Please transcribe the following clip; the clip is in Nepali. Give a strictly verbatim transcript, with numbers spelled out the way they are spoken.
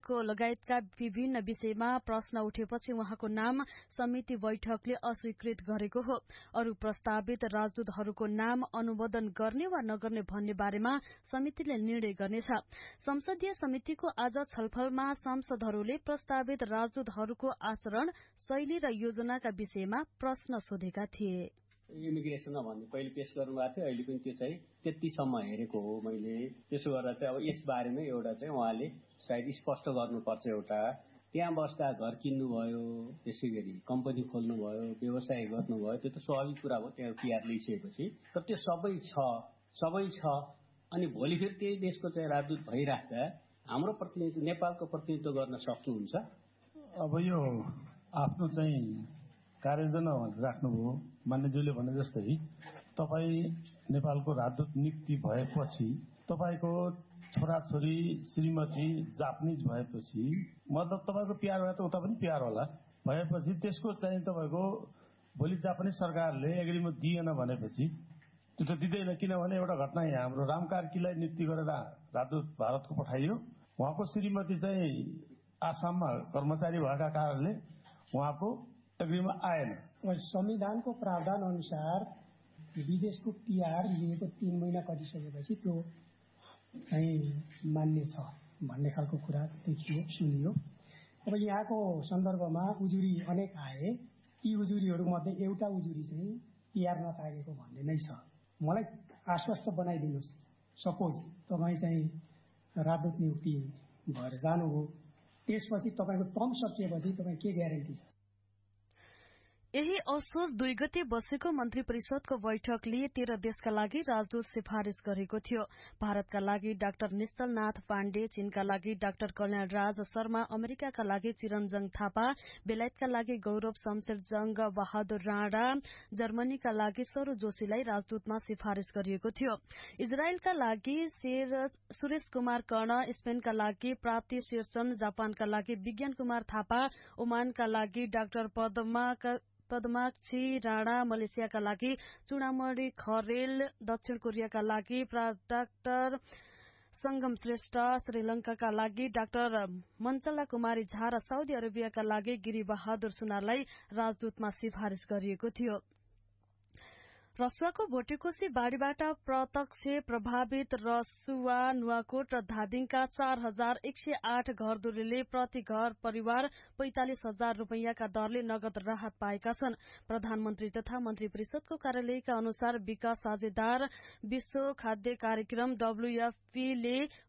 राजदूतको लगायतका विभिन्न विषयमा प्रश्न उठेपछि उहाँको नाम समिति बैठकले अस्वीकृत गरेको हो। अरू प्रस्तावित राजदूतहरूको नाम अनुमोदन गर्ने वा नगर्ने भन्ने बारेमा समितिले निर्णय गर्नेछ। संसदीय समितिको आज छलफलमा सांसदहरूले प्रस्तावित राजदूतहरूको आचरण, शैली र योजनाका विषयमा प्रश्न सोधेका थिए। इमिग्रेसनमा भन्ने पहिले पेश गर्नुभएको थियो, अहिले पनि त्यो चाहिँ त्यतिसम्म हेरेको हो मैले। त्यसो गरेर चाहिँ अब यस बारेमा एउटा चाहिँ उहाँले सायद स्पष्ट गर्नुपर्छ। एउटा त्यहाँ बस्दा घर किन्नुभयो, त्यसै गरी कम्पनी खोल्नुभयो, व्यवसाय गर्नुभयो, त्यो त स्वाभाविक कुरा हो त्यहाँ पीआर लिइसकेपछि। तर त्यो सबै छ सबै छ अनि भोलि फेरि त्यही देशको चाहिँ राजदूत भइराख्दा हाम्रो प्रतिनिधित्व, नेपालको प्रतिनिधित्व गर्न सक्नुहुन्छ? अब यो आफ्नो चाहिँ कार्ययोजना राख्नुभयो। मान्यज्यूले भने जस्तै तपाईँ नेपालको राजदूत नियुक्ति भएपछि तपाईँको छोराछोरी श्रीमती जापानिज भएपछि, मतलब तपाईँको प्यार भए त उता पनि प्यार होला, भएपछि त्यसको चाहिँ तपाईँको भोलि जापानिज सरकारले एग्रिमेन्ट दिएन भनेपछि त्यो त दिँदैन। किनभने एउटा घटना यहाँ हाम्रो राम कार्कीलाई नियुक्ति गरेर राजदूत भारतको पठाइयो। उहाँको श्रीमती चाहिँ आसाममा कर्मचारी भएका कारणले उहाँको एग्रिमेन्ट आएन। संविधानको प्रावधान अनुसार विदेशको पीआर लिएको तीन महिना कटिसकेपछि त्यो चाहिँ मान्य छ भन्ने खालको कुरा देखियो, सुनियो। अब यहाँको सन्दर्भमा उजुरी अनेक आए। यी उजुरीहरू मध्ये एउटा उजुरी चाहिँ पीआर नतागेको भन्ने नै छ। मलाई आश्वस्त बनाइदिनुहोस्, सपोज तपाईँ चाहिँ राजदूत नियुक्ति भएर जानुभयो, त्यसपछि तपाईँको टर्म सकिएपछि तपाईँ के ग्यारेन्टी छ? यही असोज दुई गते बसेको मन्त्री परिषदको बैठकले तेह्र देशका लागि राजदूत सिफारिश गरेको थियो। भारतका लागि डाक्टर निश्चल नाथ पाण्डे, चीनका लागि डाक्टर कल्याण राज शर्मा, अमेरिकाका लागि चिरञ्जन थापा, बेलायतका लागि गौरव शमशेर जंग बहादुर राणा, जर्मनीका लागि सरू जोशीलाई राजदूतमा सिफारिश गरिएको थियो। इजरायलका लागि सुरेश कुमार कर्ण, स्पेनका लागि प्राप्ति शीर्षन, जापानका लागि विज्ञान कुमार थापा, ओमानका लागि डाक्टर पदमा पदमाक्षी राणा, मलेसियाका लागि चुडामणि खरेल, दक्षिण कोरियाका लागि डाक्टर संगम श्रेष्ठ, श्रीलंकाका लागि डाक्टर मञ्चला कुमारी झा र साउदी अरेबियाका लागि गिरी बहादुर सुनारलाई राजदूतमा सिफारिश गरिएको थियो। रसुवाको भोटेकोशी बाढ़ीबाट प्रत्यक्ष प्रभावित रसुवा, नुवाकोट र धादिङका चार हजार एक सय आठ घरधुरीले प्रति घर परिवार पैंतालिस हजार रूपियाँका दरले नगद राहत पाएका छन्। प्रधानमन्त्री तथा मन्त्री परिषदको कार्यालयका अनुसार विकास साझेदार विश्व खाद्य कार्यक्रम डब्ल्यूएफपी ले